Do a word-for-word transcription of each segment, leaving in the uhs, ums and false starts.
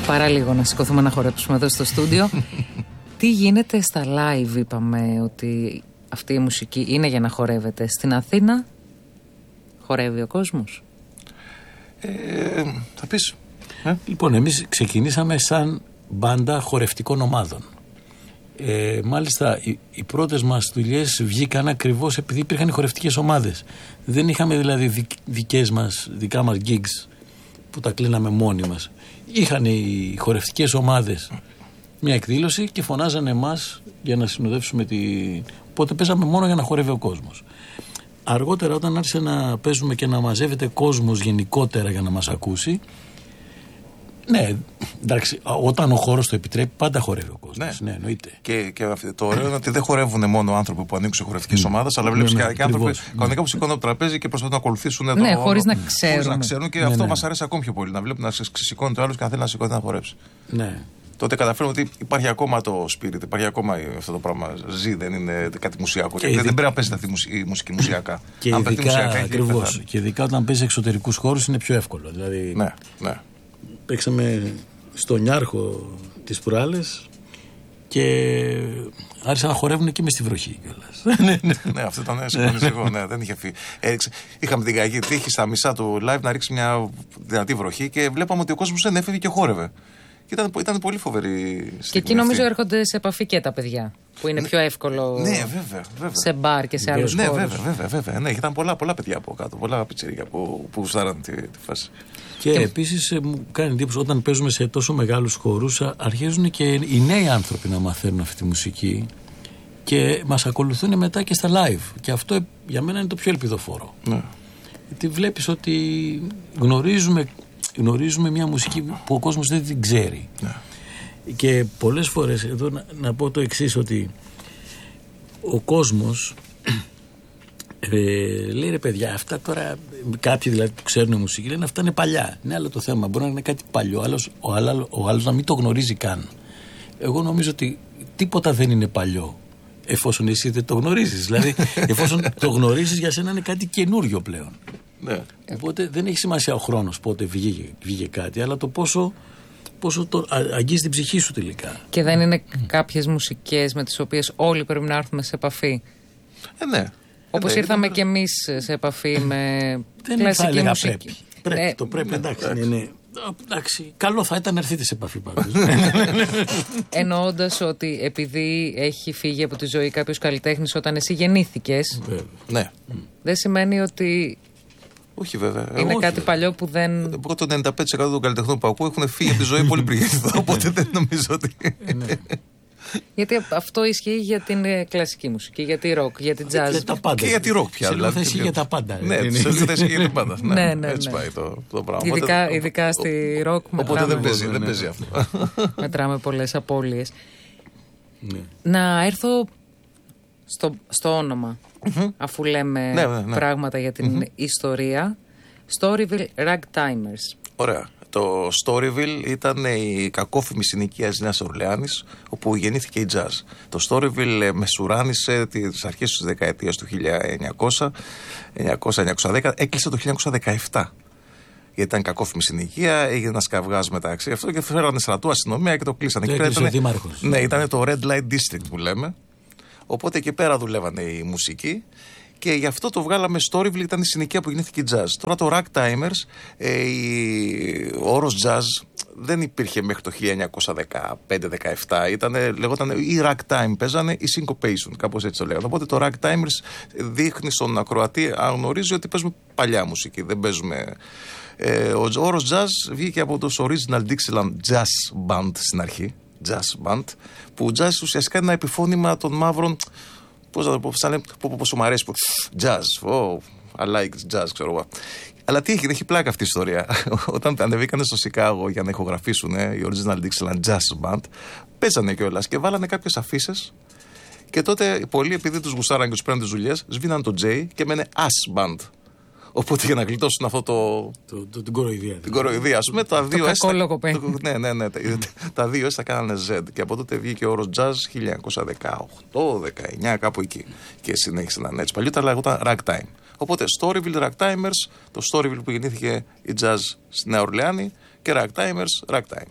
Παρά λίγο να σηκωθούμε να χορέψουμε εδώ στο στούντιο. Τι γίνεται στα live? Είπαμε ότι αυτή η μουσική είναι για να χορεύετε. Στην Αθήνα χορεύει ο κόσμος? Ε, θα πεις. Ε? Λοιπόν, εμείς ξεκινήσαμε σαν μπάντα χορευτικών ομάδων. Ε, μάλιστα οι, οι πρώτες μας δουλειές βγήκαν ακριβώς επειδή υπήρχαν οι χορευτικές ομάδες. Δεν είχαμε δηλαδή δικ, δικές μας, δικά μας gigs που τα κλείναμε μόνοι μας. Είχαν οι χορευτικές ομάδες μια εκδήλωση και φωνάζανε εμάς για να συνοδεύσουμε τη... Οπότε παίζαμε μόνο για να χορεύει ο κόσμος. Αργότερα όταν άρχισε να παίζουμε και να μαζεύεται κόσμος γενικότερα για να μας ακούσει, ναι, εντάξει, όταν ο χώρος το επιτρέπει, πάντα χορεύει ο κόσμος. Ναι, ναι, εννοείται. Και, και το ωραίο είναι ότι δεν χορεύουν μόνο άνθρωποι που ανήκουν σε χορευτικές mm. ομάδες, αλλά βλέπεις ναι, ναι, και, και άνθρωποι κανονικά που σηκώνουν από το τραπέζι και προσπαθούν να ακολουθήσουν. Ναι, το, χωρίς το, να ξέρουν. Χωρίς να ξέρουν και ναι, αυτό ναι. μας αρέσει ακόμη πιο πολύ. Να βλέπουν να σηκώνει το άλλο και να θέλει να σηκώνει να χορέψει. Ναι. Τότε καταφέρουμε ότι υπάρχει ακόμα το spirit, υπάρχει ακόμα αυτό το πράγμα. Ζει, δεν είναι κάτι μουσιακό. Και και δεν πρέπει να παίζει η μουσική μουσιακά. Και ειδικά, ακριβώς, και ειδικά όταν παίζει εξωτερικούς χώρους είναι πιο εύκολο. Δηλαδή, ναι, ναι. Παίξαμε στο Νιάρχο τις προάλλες και άρχισαν να χορεύουν και μες στη βροχή κιόλας. Ναι, αυτό ήταν συγκλονιστικό. Ναι, δεν είχε φύγει. Είχαμε την κακή τύχη στα μισά του live να ρίξει μια δυνατή βροχή και βλέπαμε ότι ο κόσμος δεν έφυγε και χόρευε. Και ήταν, ήταν πολύ φοβερή στιγμή. Και εκεί νομίζω έρχονται σε επαφή και τα παιδιά. Που είναι πιο εύκολο. Ναι, βέβαια, βέβαια. Σε μπαρ και σε άλλους ναι, χώρους. Ναι, βέβαια, βέβαια. Ναι, ήταν πολλά, πολλά παιδιά από κάτω. Πολλά πιτσιρίκια που, που γουστάραν τη, τη φάση. Και, και επίσης μου κάνει εντύπωση όταν παίζουμε σε τόσο μεγάλους χώρους, αρχίζουν και οι νέοι άνθρωποι να μαθαίνουν αυτή τη μουσική και μας ακολουθούν μετά και στα live. Και αυτό για μένα είναι το πιο ελπιδοφόρο. Ναι. Γιατί βλέπεις ότι γνωρίζουμε. Γνωρίζουμε μια μουσική που ο κόσμος δεν την ξέρει. Ναι. Και πολλές φορές, εδώ να, να πω το εξής, ότι ο κόσμος ε, λέει ρε παιδιά, αυτά τώρα, κάποιοι δηλαδή που ξέρουν μουσική λένε αυτά είναι παλιά. Είναι άλλο το θέμα, μπορεί να είναι κάτι παλιό, άλλος, ο, άλλος, ο άλλος να μην το γνωρίζει καν. Εγώ νομίζω ότι τίποτα δεν είναι παλιό εφόσον εσύ δεν το γνωρίζεις. Δηλαδή εφόσον το γνωρίζεις, για σένα είναι κάτι καινούριο πλέον. Ναι. Οπότε δεν έχει σημασία ο χρόνος πότε βγήκε, βγήκε κάτι, αλλά το πόσο, πόσο το αγγίζει την ψυχή σου τελικά. Και δεν είναι mm. κάποιες μουσικές με τις οποίες όλοι πρέπει να έρθουμε σε επαφή. Ε, ναι. Όπως ε, ήρθαμε ναι. κι εμείς σε επαφή με δεν κλασική θα μουσική. Πρέπει, πρέπει ε, το πρέπει, ναι, εντάξει. Ναι, ναι. Εντάξει, καλό θα ήταν να έρθετε σε επαφή πάντως. Εννοώντας ότι επειδή έχει φύγει από τη ζωή κάποιος καλλιτέχνης όταν εσύ γεννήθηκες, ναι. δεν σημαίνει ότι όχι βέβαια. Είναι όχι, κάτι βέβαια. παλιό που δεν. Εγώ το ενενήντα πέντε τοις εκατό των καλλιτεχνών που ακούω έχουν φύγει από τη ζωή πολύ πριν γεννηθώ. Οπότε δεν νομίζω ότι. Γιατί αυτό ισχύει για την κλασική μουσική, για τη ροκ, για την jazz. Για τα πάντα. Και για τη ροκ πια. Δηλαδή ισχύει για τα πάντα. Ναι, θα ισχύει για τα πάντα. Ναι, ναι. Έτσι πάει το πράγμα. Ειδικά, ειδικά στη ροκ μετράμε. Οπότε δεν παίζει, δεν παίζει αυτό. Μετράμε πολλές απώλειες. Να έρθω στο, στο όνομα, mm-hmm. αφού λέμε ναι, ναι, ναι. πράγματα για την mm-hmm. ιστορία. Storyville Ragtimers. Ωραία. Το Storyville ήταν η κακόφημη συνοικία της Νέας Ορλεάνης, όπου γεννήθηκε η jazz. Το Storyville μεσουράνησε τις αρχές της δεκαετίας του χίλια εννιακόσια, εννιακόσια δέκα, έκλεισε το χίλια εννιακόσια δεκαεπτά. Γιατί ήταν κακόφημη συνοικία, έγινε ένα καυγάς μεταξύ αυτό και φέρανε στρατού, αστυνομία και το κλείσανε. Και ήταν, ο δήμαρχος. Ναι, ήταν το Red Light District που λέμε. Οπότε εκεί πέρα δουλεύανε οι μουσικοί. Και γι' αυτό το βγάλαμε Storyville, ήταν η συνοικία που γεννήθηκε η jazz. Τώρα το Ragtimers, ε, η, ο όρος jazz δεν υπήρχε μέχρι το χίλια εννιακόσια δεκαπέντε δεκαεπτά. Ήτανε, λεγόταν ή Ragtime παίζανε ή Syncopation, κάπως έτσι το λέγανε. Οπότε το Ragtimers δείχνει στον ακροατή, γνωρίζει ότι παίζουμε παλιά μουσική, δεν παίζουμε. Ε, ο όρος jazz βγήκε από τους Original Dixieland Jazz Band στην αρχή, Jazz Band, που jazz ουσιαστικά είναι ένα επιφώνημα των μαύρων. Πώς να το πω, σαν λέμε, πόσο μου αρέσει που jazz, oh, I like jazz, ξέρω εγώ. Αλλά τι έγινε, έχει πλάκα αυτή η ιστορία. Όταν ανεβήκανε στο Σικάγο για να ηχογραφήσουν ε, η Original Dixieland Jazz Band, παίζανε κιόλας και βάλανε κάποιες αφίσες. Και τότε πολλοί, επειδή τους γουστάραν και τους παίρνουν τις δουλειές, σβήναν το J και μένε Ass Band. Οπότε για να γλιτώσουν αυτό το. το, το την κοροϊδία. Την κοροϊδία, α πούμε, τα δύο S. Ναι, ναι, ναι. Τα δύο S τα κάνανε Z. Και από τότε βγήκε ο όρος jazz χίλια εννιακόσια δεκαοκτώ δεκαεννιά, κάπου εκεί. Και συνέχισε να είναι έτσι. Παλιότερα λέγονταν Ragtime. Οπότε Storyville Ragtimers, το Storyville που γεννήθηκε η jazz στη Νέα Ορλεάνη, και Ragtimers, Ragtime.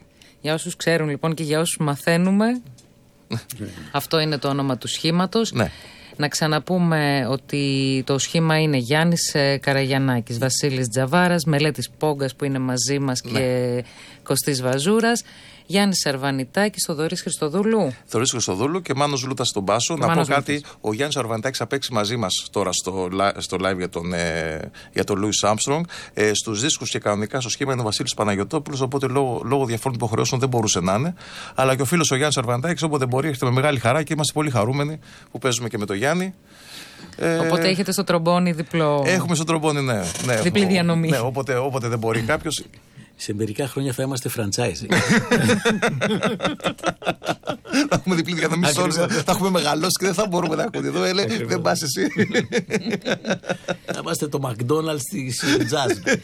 Για όσους ξέρουν λοιπόν και για όσους μαθαίνουμε, αυτό είναι το όνομα του σχήματος. Ναι. Να ξαναπούμε ότι το σχήμα είναι Γιάννης Καραγιαννάκης, Βασίλης Τζαβάρας, Μελέτης Πόγκας που είναι μαζί μας, ναι, και Κωστής Βαζούρας, Γιάννης Αρβανιτάκης, Θοδωρής Χριστοδούλου. Θοδωρής Χριστοδούλου και Μάνος Λούτας στον μπάσο. Και να Μάνος πω κάτι, Λούτας. Ο Γιάννης Αρβανιτάκης θα παίξει μαζί μας τώρα στο, στο live για τον, ε, για τον Louis Armstrong. Ε, στους δίσκους και κανονικά στο σχήμα είναι ο Βασίλης Παναγιωτόπουλος, οπότε λόγω, λόγω διαφόρων υποχρεώσεων δεν μπορούσε να είναι. Αλλά και ο φίλος ο Γιάννης Αρβανιτάκης, όποτε μπορεί, έρχεται με μεγάλη χαρά και είμαστε πολύ χαρούμενοι που παίζουμε και με τον Γιάννη. Ε, οπότε έχετε στο τρομπόνι διπλό. Έχουμε στο τρομπόνι, ναι. ναι διπλή διανομή. Ναι, όποτε, όποτε δεν μπορεί κάποιος. Σε μερικά χρόνια θα είμαστε franchising. Θα έχουμε διπλή διανομή σε όλους. Θα έχουμε μεγαλώσει και δεν θα μπορούμε να ακούμε εδώ. Δεν πας εσύ. Θα είμαστε το McDonald's της jazz.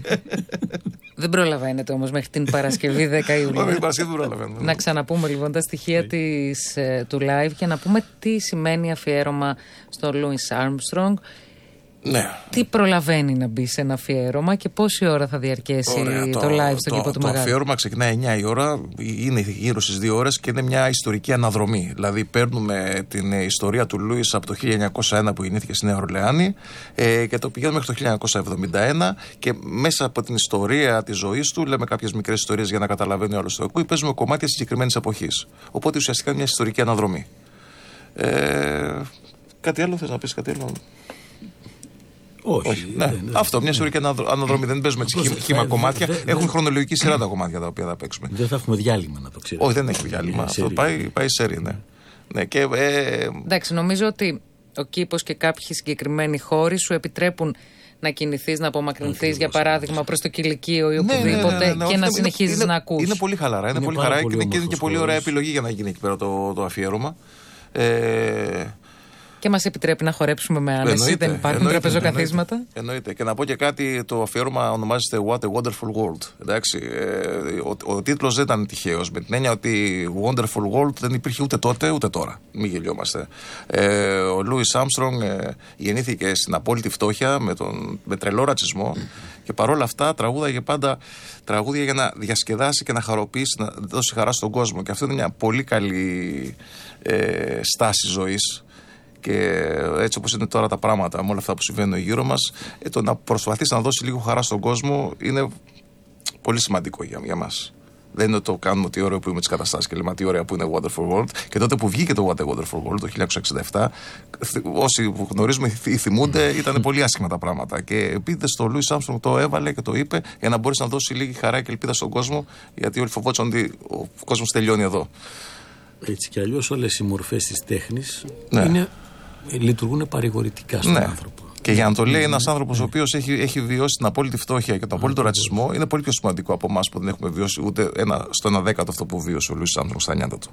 Δεν προλαβαίνετε όμως μέχρι την Παρασκευή δέκα Ιουλίου. Μέχρι την Παρασκευή δεν προλαβαίνουμε. Να ξαναπούμε λοιπόν τα στοιχεία της, του live και να πούμε τι σημαίνει αφιέρωμα στο Louis Armstrong. Ναι. Τι προλαβαίνει να μπει σε ένα αφιέρωμα και πόση ώρα θα διαρκέσει. Ωραία, το, το live στον κήπο του Μεγάλου. Το αφιέρωμα ξεκινάει εννιά η ώρα, είναι γύρω στις δύο ώρες και είναι μια ιστορική αναδρομή. Δηλαδή παίρνουμε την ιστορία του Λούις από το χίλια εννιακόσια ένα που γεννήθηκε στη Νέα Ορλεάνη ε, και το πηγαίνουμε μέχρι το χίλια εννιακόσια εβδομήντα ένα και μέσα από την ιστορία της ζωής του λέμε κάποιες μικρές ιστορίες για να καταλαβαίνει ο άλλος το ακούει. Παίζουμε κομμάτια συγκεκριμένης εποχής. Οπότε ουσιαστικά είναι μια ιστορική αναδρομή. Ε, κάτι άλλο θες να πεις, κάτι άλλο? Όχι. Όχι. Ναι. Ναι, ναι. Αυτό, μια ιστορική αναδρομή. Δεν παίζουμε έτσι χύμα κομμάτια. Δε, δε, Έχουν χρονολογική σειρά τα κομμάτια τα οποία θα παίξουμε. Δεν θα έχουμε διάλειμμα, να το ξέρετε. Όχι, δεν έχει διάλειμμα. Ναι, αυτό πάει, πάει σέρι, ναι. ναι και, ε... Εντάξει, νομίζω ότι ο κήπος και κάποιοι συγκεκριμένοι χώροι σου επιτρέπουν να κινηθείς, να απομακρυνθείς, για παράδειγμα, προς το Κηλικείο ή οπουδήποτε, ναι, ναι, ναι, ναι, και να συνεχίζεις να ακούς. Είναι πολύ χαλαρά. Είναι, είναι πολύ χαρά και είναι και πολύ ωραία επιλογή για να γίνει εκεί πέρα το, το αφιέρωμα. Ε... Και μας επιτρέπει να χορέψουμε με άνεση. Εννοείται, δεν υπάρχουν τραπεζοκαθίσματα. Εννοείται, εννοείται. Και να πω και κάτι, το αφιέρωμα ονομάζεται What a Wonderful World. Εντάξει, ε, ο, ο τίτλος δεν ήταν τυχαίος. Με την έννοια ότι Wonderful World δεν υπήρχε ούτε τότε ούτε τώρα. Μην γελιόμαστε. Ε, ο Louis Armstrong ε, γεννήθηκε στην απόλυτη φτώχεια με, τον, με τρελό ρατσισμό και παρόλα αυτά τραγούδαγε πάντα τραγούδια για να διασκεδάσει και να χαροποιήσει, να δώσει χαρά στον κόσμο. Και αυτό είναι μια πολύ καλή ε, στάση ζωής. Και έτσι όπως είναι τώρα τα πράγματα με όλα αυτά που συμβαίνουν γύρω μας, ε, το να προσπαθήσει να δώσει λίγο χαρά στον κόσμο είναι πολύ σημαντικό για, για μας. Δεν είναι το κάνουμε τι ωραίο που είναι με τις καταστάσεις και λέμε τι ωραία που είναι Wonderful World. Και τότε που βγήκε το What a Wonderful World το χίλια εννιακόσια εξήντα επτά, όσοι που γνωρίζουμε ή θυμούνται, ήταν πολύ άσχημα τα πράγματα. Και επίτηδες το Louis Armstrong το έβαλε και το είπε για να μπορέσει να δώσει λίγη χαρά και ελπίδα στον κόσμο, γιατί όλοι φοβόντουσαν ότι ο κόσμος τελειώνει εδώ. Έτσι κι αλλιώς όλες οι μορφές της τέχνης, ναι, είναι, λειτουργούν παρηγορητικά στον, ναι, άνθρωπο. Και για να το λέει ένας άνθρωπος, ναι, ο οποίος έχει, έχει βιώσει την απόλυτη φτώχεια και τον απόλυτο ναι, ρατσισμό, είναι πολύ πιο σημαντικό από εμάς που δεν έχουμε βιώσει ούτε ένα, στο ένα δέκατο αυτό που βίωσε ο Louis Armstrong στα νιάτα του.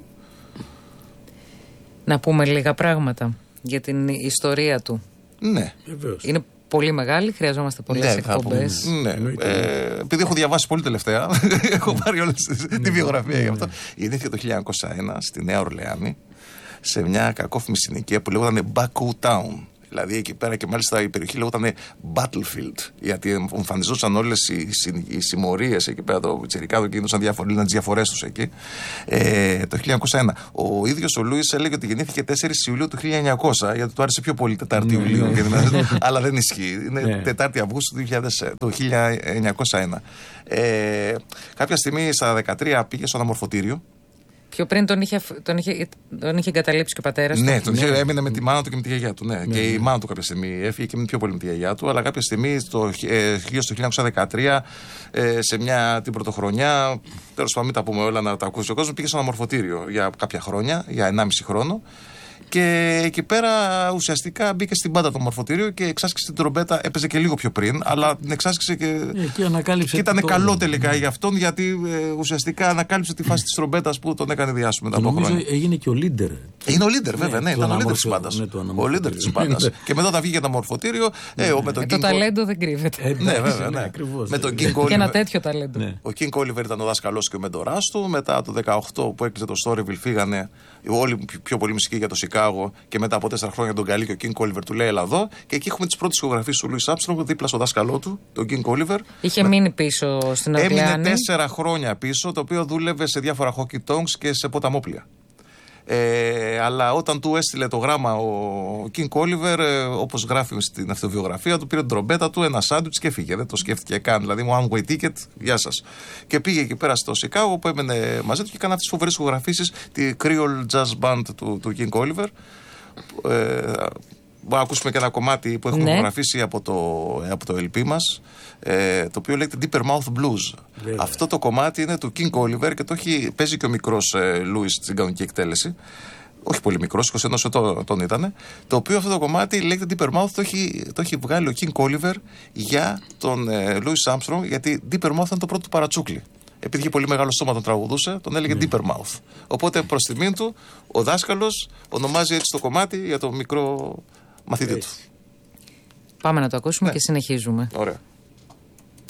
Να πούμε λίγα πράγματα για την ιστορία του. Ναι, βεβαίως. Είναι πολύ μεγάλη, χρειαζόμαστε πολλές, ναι, εκπομπές. Ναι, ε, επειδή έχω διαβάσει πολύ τελευταία, έχω πάρει όλη τη βιογραφία γι' αυτό. Γεννήθηκε το χίλια εννιακόσια ένα στη Νέα Ορλεάνη, σε μια κακόφημη συνοικία που λέγονταν Baku Town. Δηλαδή εκεί πέρα και μάλιστα η περιοχή λέγονταν Battlefield. Γιατί εμφανιζόταν όλες οι, οι συμμορίες εκεί πέρα, το Τσιρικάδο και γίνονταν διάφορες διαφορές τους εκεί. Ε, το χίλια εννιακόσια ένα. Ο ίδιος ο Λούις έλεγε ότι γεννήθηκε τέσσερις Ιουλίου του χίλια εννιακόσια, γιατί του άρεσε πιο πολύ Τετάρτη Ιουλίου. Αλλά δεν ισχύει. Είναι Τετάρτη Αυγούστου του χίλια εννιακόσια ένα. Ε, κάποια στιγμή στα δεκατρία πήγε στο αναμορφωτήριο. Πιο πριν τον είχε, τον είχε, τον είχε εγκαταλείψει και ο πατέρας του. Ναι, τον είχε, έμεινε με τη μάνα του και με τη γιαγιά του. Ναι. Ναι, και ναι, η μάνα του κάποια στιγμή έφυγε και έμεινε πιο πολύ με τη γιαγιά του. Αλλά κάποια στιγμή, το, ε, στο χίλια εννιακόσια δεκατρία, ε, σε μια την πρωτοχρονιά, τέλος πάντων, μην τα πούμε όλα να τα ακούσει ο κόσμος, πήγε στο αναμορφωτήριο για κάποια χρόνια, για ενάμιση χρόνο. Και εκεί πέρα ουσιαστικά μπήκε στην πάντα το μορφωτήριο και εξάσκησε την τρομπέτα. Έπαιζε και λίγο πιο πριν, αλλά την εξάσκησε και. Ε, και ανακάλυψε. Και ήταν το... καλό τελικά για αυτόν, γιατί ε, ουσιαστικά ανακάλυψε τη φάση της τρομπέτας που τον έκανε διάσημο μετά από χρόνια. Έγινε και ο leader. Είναι ο leader, βέβαια, ναι, ναι ήταν ο leader της πάντας. Ναι, ο leader της πάντας. Και μετά τα βγήκε το μορφωτήριο. Ε, με τον το ταλέντο δεν κρύβεται. Ναι, βέβαια, ναι. Με τον King Oliver. Και ένα τέτοιο ταλέντο. Ο King Oliver ήταν ο δάσκαλός και ο μεντοράς του. Μετά το δεκαοκτώ που έκλεισε το Storyville φύγανε όλοι πιο πολύ μουσικοί για το Chicago. Σικάγο και μετά από τέσσερα χρόνια τον καλεί και ο King Oliver του λέει έλα εδώ. Και εκεί έχουμε τις πρώτες ηχογραφίες του Louis Armstrong δίπλα στο δάσκαλό του, τον King Oliver. Είχε με... μείνει πίσω στην Ορλεάνη. Έμεινε τέσσερα χρόνια πίσω, το οποίο δούλευε σε διάφορα hockey tongs και σε ποταμόπλια. Ε, αλλά όταν του έστειλε το γράμμα ο King Oliver, ε, όπως γράφει στην αυτοβιογραφία του, πήρε την τρομπέτα του, ένα σάντουιτς και έφυγε. Δεν το σκέφτηκε καν. Δηλαδή, μου one way ticket, γεια σας. Και πήγε εκεί πέρα στο Σικάγο που έμενε μαζί του και έκανε αυτές τις φοβερές ηχογραφήσεις, τη Creole Jazz Band του, του King Oliver. Ε, Μπορούμε να ακούσουμε και ένα κομμάτι που έχουμε ηχογραφήσει ναι. από, το, από το ελ πι μας, ε, το οποίο λέγεται Deeper Mouth Blues. Yeah. Αυτό το κομμάτι είναι του King Oliver και το έχει, παίζει και ο μικρός ε, Louis στην κανονική εκτέλεση. Όχι πολύ μικρός, είκοσι ένα ετών τον ήταν. Το οποίο αυτό το κομμάτι λέγεται Deeper Mouth, το έχει, το έχει βγάλει ο King Oliver για τον ε, Louis Armstrong, γιατί Deeper Mouth ήταν το πρώτο του παρατσούκλι. Επειδή είχε πολύ μεγάλο στόμα τον τραγουδούσε, τον έλεγε mm. Deeper Mouth. Οπότε προς τιμήν του, ο δάσκαλος ονομάζει έτσι το κομμάτι για το μικρό μαθητή του. Πάμε να το ακούσουμε ναι. και συνεχίζουμε. Ωραία.